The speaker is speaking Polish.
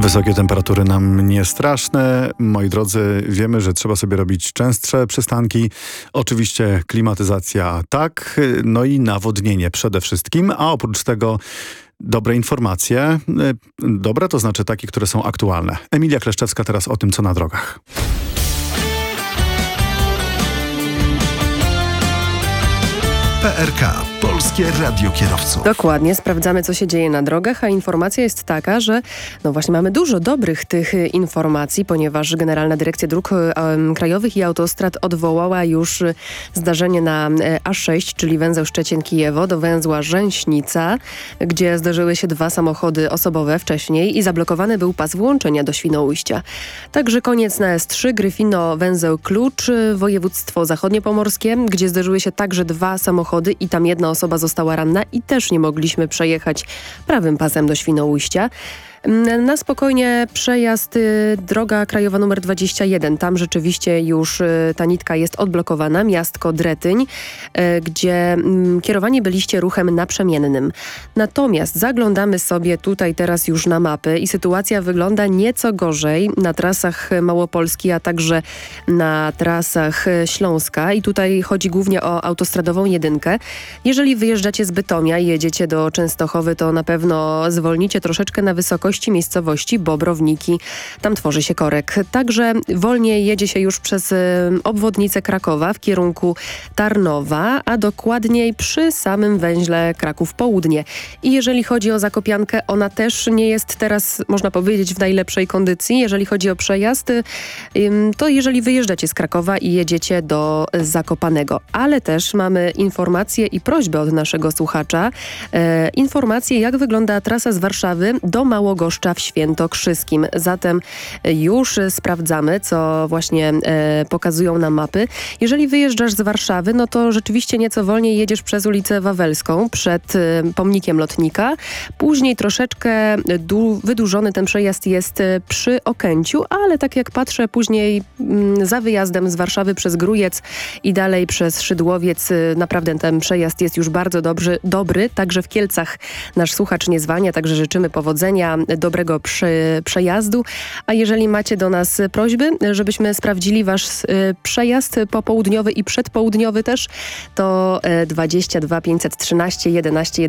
Wysokie temperatury nam nie straszne. Moi drodzy, wiemy, że trzeba sobie robić częstsze przystanki. Oczywiście klimatyzacja tak, no i nawodnienie przede wszystkim, a oprócz tego dobre informacje. Dobre to znaczy takie, które są aktualne. Emilia Kleszczewska teraz o tym, co na drogach. PRK, Polskie Radio Kierowców. Dokładnie, sprawdzamy, co się dzieje na drogach, a informacja jest taka, że no właśnie mamy dużo dobrych tych informacji, ponieważ Generalna Dyrekcja Dróg Krajowych i Autostrad odwołała już zdarzenie na A6, czyli węzeł Szczecin-Kijewo do węzła Rzęśnica, gdzie zdarzyły się 2 samochody osobowe wcześniej i zablokowany był pas włączenia do Świnoujścia. Także koniec na S3, Gryfino, węzeł Klucz, województwo zachodniopomorskie, gdzie zdarzyły się także 2 samochody i tam jedna osoba została ranna i też nie mogliśmy przejechać prawym pasem do Świnoujścia. Na spokojnie przejazd droga krajowa numer 21. Tam rzeczywiście już ta nitka jest odblokowana. Miastko Dretyń, gdzie kierowani byliście ruchem naprzemiennym. Natomiast zaglądamy sobie tutaj teraz już na mapy i sytuacja wygląda nieco gorzej na trasach Małopolski, a także na trasach Śląska. I tutaj chodzi głównie o autostradową 1. Jeżeli wyjeżdżacie z Bytomia i jedziecie do Częstochowy, to na pewno zwolnicie troszeczkę na wysokości miejscowości Bobrowniki. Tam tworzy się korek. Także wolniej jedzie się już przez obwodnicę Krakowa w kierunku Tarnowa, a dokładniej przy samym węźle Kraków Południe. I jeżeli chodzi o Zakopiankę, ona też nie jest teraz, można powiedzieć, w najlepszej kondycji. Jeżeli chodzi o przejazd, to jeżeli wyjeżdżacie z Krakowa i jedziecie do Zakopanego. Ale też mamy informację i prośbę od naszego słuchacza. Informację, jak wygląda trasa z Warszawy do Małogoszcza w Świętokrzyskim. Zatem już sprawdzamy, co właśnie pokazują nam mapy. Jeżeli wyjeżdżasz z Warszawy, no to rzeczywiście nieco wolniej jedziesz przez ulicę Wawelską, przed pomnikiem lotnika. Później troszeczkę wydłużony ten przejazd jest przy Okęciu, ale tak jak patrzę, później za wyjazdem z Warszawy przez Grójec i dalej przez Szydłowiec, naprawdę ten przejazd jest już bardzo dobry. Także w Kielcach nasz słuchacz nie zwalnia, także życzymy powodzenia, dobrego przejazdu. A jeżeli macie do nas prośby, żebyśmy sprawdzili wasz przejazd popołudniowy i przedpołudniowy też, to 22 513 11